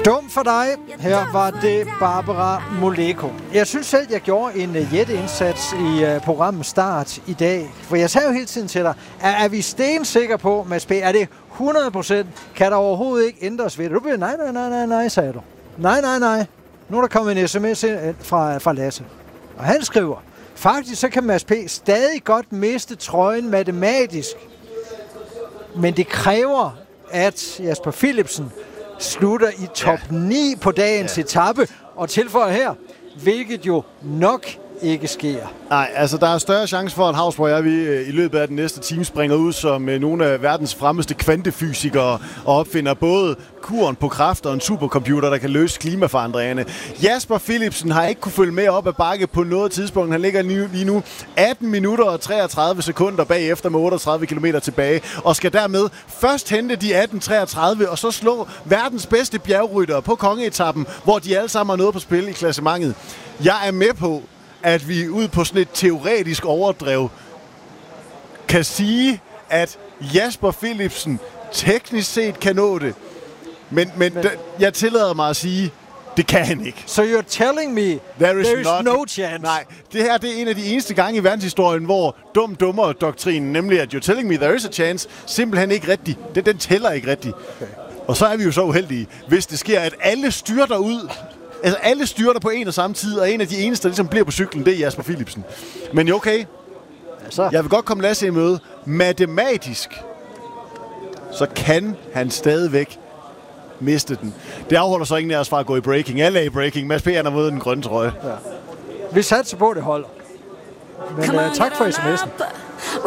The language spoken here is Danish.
Dum for dig. Her var det Barbara Moleko. Jeg synes selv, jeg gjorde en jætteindsats i programmets start i dag. For jeg sagde jo hele tiden til dig, er vi stensikre på, Mads P., er det 100%? Kan der overhovedet ikke ændres ved det? Du bliver nej, sagde du. Nej. Nu er der kommet en sms ind fra Lasse. Og han skriver, faktisk så kan Mads P. stadig godt miste trøjen matematisk. Men det kræver, at Jasper Philipsen slutter i top 9 på dagens etape, og tilføjer her, hvilket jo nok ikke sker. Nej, altså der er større chance for, at Hausborg og jeg i løbet af den næste time springer ud som nogle af verdens fremmeste kvantefysikere og opfinder både kuren på kraft og en supercomputer, der kan løse klimaforandringerne. Jasper Philipsen har ikke kunne følge med op ad bakke på noget tidspunkt. Han ligger lige nu 18 minutter og 33 sekunder bagefter med 38 km tilbage, og skal dermed først hente de 18.33 og så slå verdens bedste bjergryttere på kongeetappen, hvor de alle sammen har noget på spil i klassementet. Jeg er med på, at vi ud på sådan et teoretisk overdrev kan sige, at Jasper Philipsen teknisk set kan nå det. Men jeg tillader mig at sige, det kan han ikke. So you're telling me there is no chance? Nej, det her det er en af de eneste gange i verdenshistorien, hvor dum-dummer-doktrinen, nemlig at you're telling me there is a chance, simpelthen ikke rigtig. Den tæller ikke rigtig. Okay. Og så er vi jo så uheldige, hvis det sker, at alle styrter ud. Altså alle styrter på en og samme tid, og en af de eneste, der ligesom bliver på cyklen, det er Jasper Philipsen. Men okay, altså. Jeg vil godt komme Lasse i møde. Matematisk, så kan han stadigvæk miste den. Det afholder så ingen af os fra at gå i breaking. Alle er i breaking. Mads P. har mod den grønne trøje. Ja. Vi satser på, det holder. Men tak for sms'en.